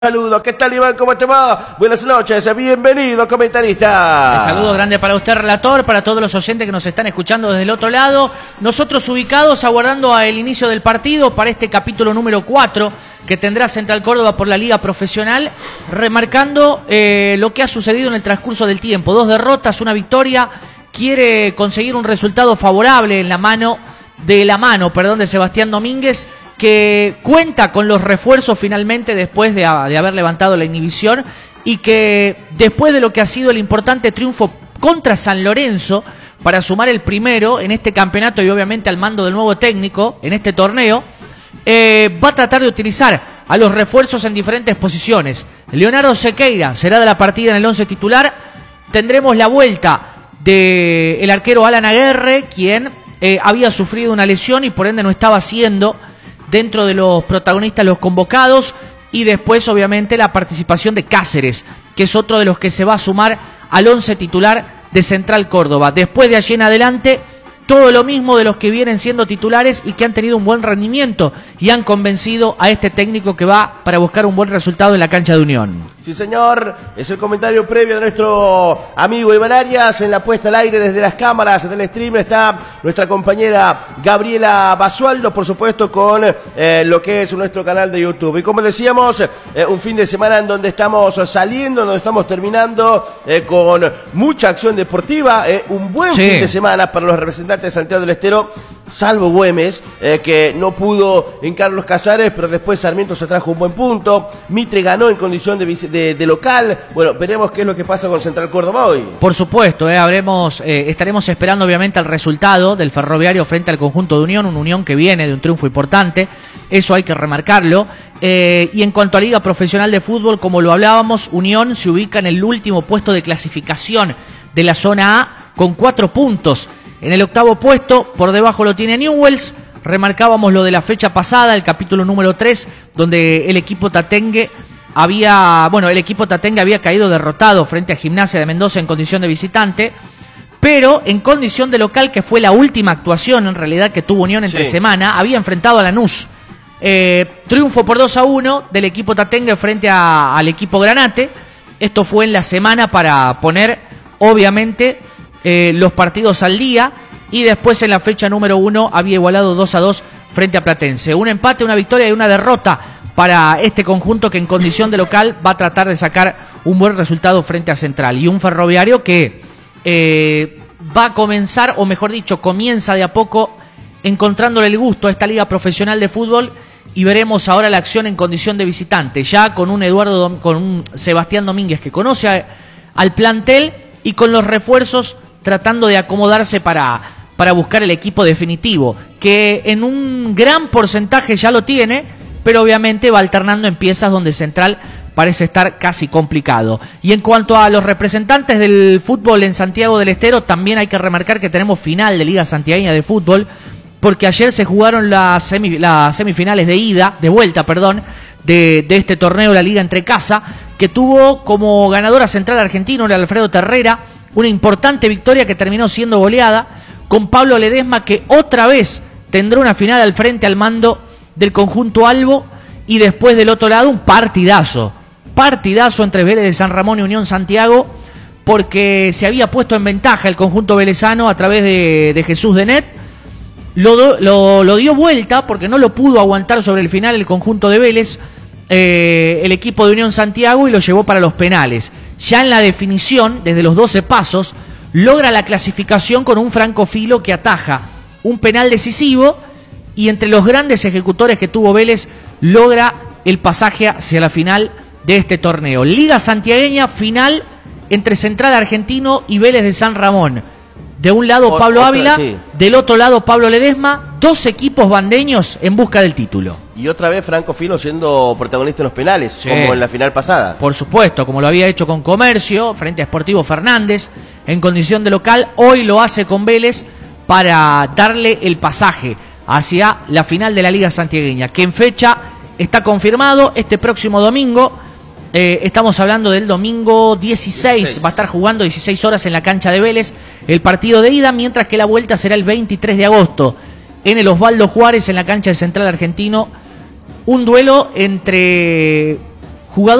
Saludos, ¿qué tal, Iván? ¿Cómo te va? Buenas noches, bienvenido, comentarista. Un saludo grande para usted, relator, para todos los oyentes que nos están escuchando desde el otro lado. Nosotros ubicados, aguardando el inicio del partido para este capítulo número 4 que tendrá Central Córdoba por la Liga Profesional, remarcando lo que ha sucedido en el transcurso del tiempo. 2 derrotas, 1 victoria. Quiere conseguir un resultado favorable en la mano de Sebastián Domínguez, que cuenta con los refuerzos finalmente después de haber levantado la inhibición, y que después de lo que ha sido el importante triunfo contra San Lorenzo para sumar el primero en este campeonato y obviamente al mando del nuevo técnico en este torneo, va a tratar de utilizar a los refuerzos en diferentes posiciones. Leonardo Sequeira será de la partida en el 11 titular. Tendremos la vuelta del arquero Alan Aguerre, quien había sufrido una lesión y por ende no estaba siendo dentro de los protagonistas, los convocados, y después obviamente la participación de Cáceres, que es otro de los que se va a sumar al 11 titular de Central Córdoba. Después de allí en adelante, todo lo mismo de los que vienen siendo titulares y que han tenido un buen rendimiento y han convencido a este técnico que va para buscar un buen resultado en la cancha de Unión. Sí, señor, es el comentario previo de nuestro amigo Iván Arias. En la puesta al aire desde las cámaras del stream está nuestra compañera Gabriela Basualdo, por supuesto, con lo que es nuestro canal de YouTube. Y como decíamos, un fin de semana en donde estamos saliendo, donde estamos terminando con mucha acción deportiva, un buen fin de semana para los representantes de Santiago del Estero, salvo Güemes, que no pudo en Carlos Casares, pero después Sarmiento se trajo un buen punto. Mitre ganó en condición de local. Bueno, veremos qué es lo que pasa con Central Córdoba hoy. Por supuesto, estaremos esperando obviamente el resultado del Ferroviario frente al conjunto de Unión, una Unión que viene de un triunfo importante, eso hay que remarcarlo. Y en cuanto a Liga Profesional de Fútbol, como lo hablábamos, Unión se ubica en el último puesto de clasificación de la zona A con 4 puntos. En el 8º puesto, por debajo lo tiene Newells. Remarcábamos lo de la fecha pasada, el capítulo número 3, donde el equipo tatengue había caído derrotado frente a Gimnasia de Mendoza en condición de visitante, pero en condición de local, que fue la última actuación en realidad que tuvo Unión entre semana, había enfrentado a Lanús. Triunfo por 2-1 del equipo tatengue frente al equipo Granate. Esto fue en la semana para poner, obviamente, los partidos al día, y después en la fecha número 1 había igualado 2-2 frente a Platense. Un empate, una victoria y una derrota para este conjunto que en condición de local va a tratar de sacar un buen resultado frente a Central, y un Ferroviario que va a comenzar, o mejor dicho, comienza de a poco encontrándole el gusto a esta Liga Profesional de Fútbol, y veremos ahora la acción en condición de visitante, ya con un Sebastián Domínguez que conoce al plantel y con los refuerzos tratando de acomodarse para buscar el equipo definitivo, que en un gran porcentaje ya lo tiene, pero obviamente va alternando en piezas donde Central parece estar casi complicado. Y en cuanto a los representantes del fútbol en Santiago del Estero, también hay que remarcar que tenemos final de Liga Santiagueña de Fútbol, porque ayer se jugaron las semifinales de vuelta, de este torneo, la Liga Entre Casa, que tuvo como ganadora Central Argentino, el Alfredo Terrera, una importante victoria que terminó siendo goleada, con Pablo Ledesma, que otra vez tendrá una final al frente al mando del conjunto albo, y después del otro lado un partidazo entre Vélez de San Ramón y Unión Santiago, porque se había puesto en ventaja el conjunto velezano a través de Jesús Denet. Lo dio vuelta porque no lo pudo aguantar sobre el final el conjunto de Vélez, el equipo de Unión Santiago, y lo llevó para los penales. Ya en la definición, desde los 12 pasos, logra la clasificación con un Franco Filo que ataja un penal decisivo, y entre los grandes ejecutores que tuvo Vélez, logra el pasaje hacia la final de este torneo. Liga Santiagueña, final entre Central Argentino y Vélez de San Ramón. De un lado Pablo Ávila, del otro lado Pablo Ledesma, 2 equipos bandeños en busca del título. Y otra vez Franco Filo siendo protagonista en los penales, como en la final pasada. Por supuesto, como lo había hecho con Comercio, frente a Sportivo Fernández, en condición de local, hoy lo hace con Vélez para darle el pasaje hacia la final de la Liga Santiagueña, que en fecha está confirmado este próximo domingo. Estamos hablando del domingo 16, va a estar jugando 16 horas en la cancha de Vélez el partido de ida, mientras que la vuelta será el 23 de agosto en el Osvaldo Juárez, en la cancha de Central Argentino. Un duelo entre jugador